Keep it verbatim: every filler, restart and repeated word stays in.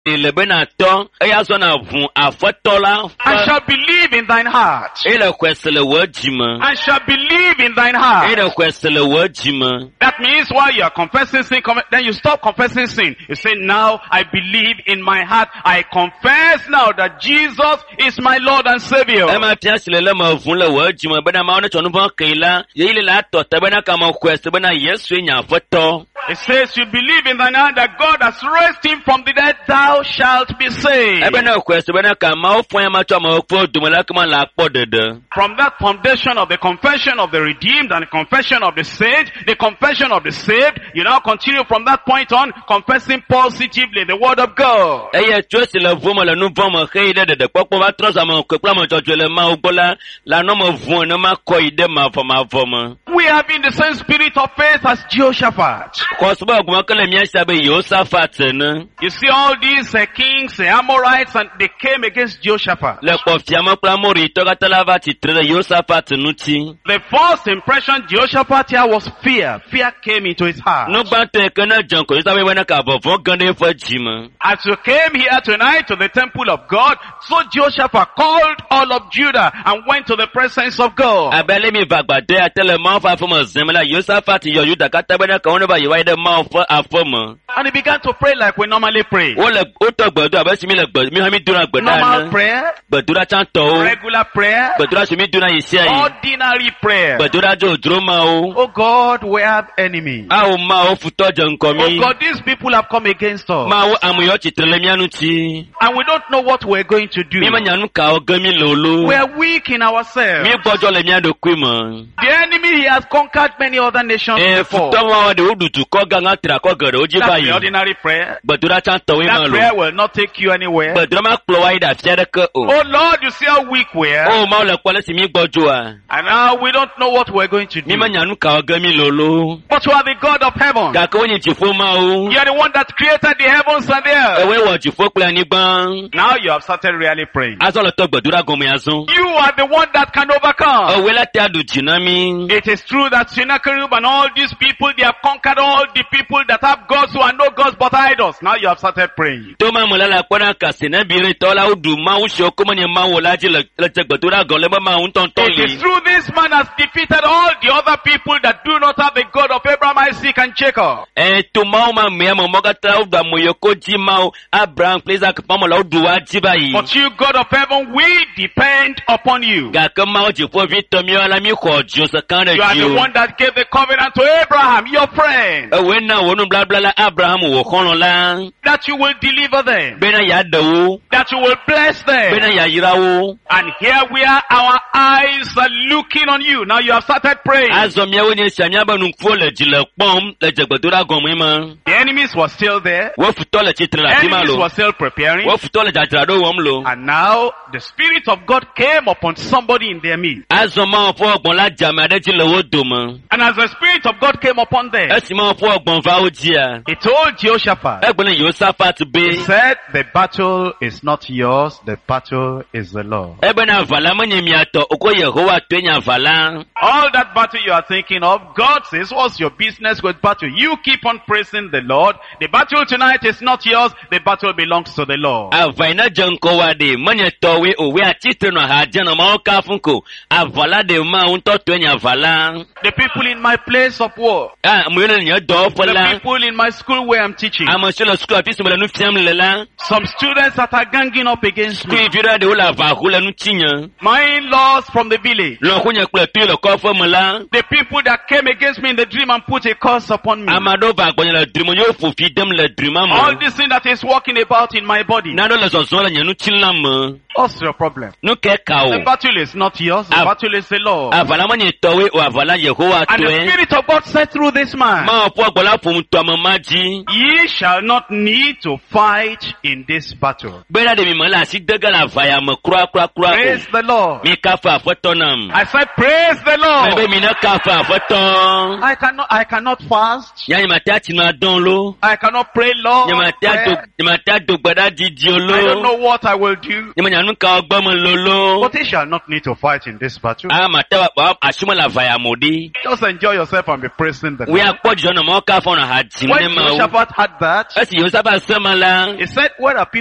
le benato eya so na vun afotola and shall believe in thine heart. ele kwesele wajima And shall believe in thine heart. ele kwesele wajima. That means while you are confessing sin, then you stop confessing sin. You say, now I believe in my heart. I confess now that Jesus is my Lord and Savior. Ema tiasile le ma vun le wajima bena ma one chonu bon keila yele la to tabena kama kwese bena Yesu nya afoto. It says you believe in thine heart that God has raised him from the dead, thou shalt be saved. Ebena kwese bena kama ofo ya ma to ma ofo dumela kama la po dede. From that foundation of the confession of the redeemed and the confession of the saved, the confession of the saved, you now continue from that point on confessing positively the word of God. Eye twese le vuma le nu vuma keide de de popo ba trosa ma kwepla ma jojole ma ogola la no ma vun no ma koide ma foma foma. We have in the same spirit of faith as Jehoshaphat. Kosba guma kele mi asabe Jehoshaphat ne. You see all these uh, kings, the Amorites, and they came against Jehoshaphat. Le kofiama kla mori to gatalava titre Jehoshaphat nuti. The first impression Jehoshaphat here was fear. Fear came into his heart. No bante kana janko isabe wena ka bofo gande fo jima. As you came here tonight to the temple of God, so Jehoshaphat called all of Judah and went to the presence of God. Abele mi bagbade atele ma fa fo zemela Jehoshaphat yo yuda katabena ka wona ba yiwaide ma fo afoma. And he began to pray like we normally pray. O le o to gbodo abesi mi le gbodo mi ha mi dura gbodo Normal na. prayer, Gbodura chan to. regular prayer, Gbodura se mi dura ise yi. ordinary prayer. Gbodura jo dro ma o. Oh God, we have enemies. A o ma o futo je nko mi. Oh God, these people have come against us. Ma o amuyo chitrele mi anu ti. And we don't know what we're going to do. Mi ma nyanu ka o gami lolo. We are weak in ourselves. Mi gbojo le mi ado kwi mo. The enemy, he has conquered many other nations Eh before. futo wa de odutu ko ga nga tra ko gere oji That's the bayi. ordinary prayer. Gbodura chan to we ma That lo. prayer will not take you anywhere. Gbodura ma klo wa ida fiade ko o. Oh Lord, you see how weak we are. O ma o le kwale si mi gbojo a. And now we don't know what we're going to do. Mi ma nyanu ka o gami lolo. But you are the God of heaven. Ga ko ni jifo ma o. You are the one that created the heavens and the earth. Ewe wo jifo pe ani gban. Now you have started really praying. Aso lo to gbodura gomi azun. You are the one that can overcome. O we la te adu jina mi. It is true that Sennacherib and all these people, they have conquered all the people that have gods who are no gods but idols. Now you have started praying. To ma mo la la pona ka se na bire to la udu ma u se ko mo ni ma wo la ji le le te gbodura gan le ma un ton ton It is li. true this man has defeated all the other people that do not have the God of Abraham, Isaac and Jacob. Eh to ma o ma me mo mo ka ta udu mo yo ko ji ma o Abraham please ak pa mo la udu wa ji bayi. But you, God of heaven, we depend upon you. Ga ka ma o ji fo vi to mi ala mi ko jo se kan de You are the ji. one that gave the covenant to Abraham, your friend, E we na wo nu bla bla la Abraham wo kono la. that you will deliver them, Be na ya da wo. that you will bless Be na them. ya yira wo. And here we are, our eyes are looking on you. Now you have started praying. Azo mi wo ni se mi aba nu fo le ji le pom le je gbodura gan mi ma. The enemies were still there. Wo futo le chitre la ti ma Enemies lo. were still preparing. Wo futo le jajra do wo mlo. And now the Spirit of God came upon somebody in their midst. Azo ma fo ogbon la jama de ti le wo do mo. And as the Spirit of God came upon them, Esi ma fo ogbon va o ji a. he told Jehoshaphat, Egbon le Jehoshaphat he be. said, the battle is not yours, the battle is the Lord. Ebe na vala mo nyemi ato oko Yehowa to nya vala. All that battle you are thinking of, God says, what's your business with battle? You keep on praising the Lord. The battle tonight is not yours, the battle belongs to the Lord. Avaina janko wa de mo nye to we o we a chitre no ha je no ma o ka funko. Avala de ma un to to nya vala. The people in my place of work, Ah mo le nya do fo the la. people in my school where I'm teaching, Amo se le school apisu mo le nu fiam le la. some students that are ganging up against School me, vira de o la va ho le nu tinya. my in-laws from the village, Lo ko nya kle tu le ko fo mo la. the people that came against me in the dream and put a curse upon me. Amado va gbonya le drimo yo fo fi dem le drima mo. All this thing that is walking about in my body. Na do le so so le nya nu tinla mo. What's your problem? Nu ke ka o. The battle is not yours, the Av- battle is the Lord. Avala mo nye to we o avala Yehowa And to the e. Spirit of God said through this man, Ma po agbola fo to mo maji. ye shall not need to fight in this battle. Bera de mi mala si daga la vaya mo kura kura kura. Praise the Lord. Mi ka fa foto nam. I said, praise the Ebe Lord. mi na ka fa foto. I cannot, I cannot fast. Ya ni mata ti na don lo. I cannot pray, Lord. Ni mata do prayer. ni mata do gbada didi I don't olo. know what I will do. Ni manya nu ka ogbo mo lolo. But he shall not need to fight in this battle. Ah mata wa asimo la vaya modi. Just enjoy yourself and be praising the We Lord. are po jo na na mo ka fo na ha tim When ne ma o. Jehoshaphat had that, Esi yo saba sema la. he said, where are people